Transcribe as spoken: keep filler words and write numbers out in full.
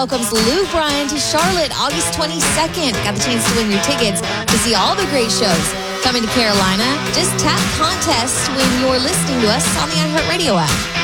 welcomes Lou Bryan to Charlotte August twenty-second. Got the chance to win your tickets to see all the great shows coming to Carolina. Just tap contest when you're listening to us on the iHeartRadio app.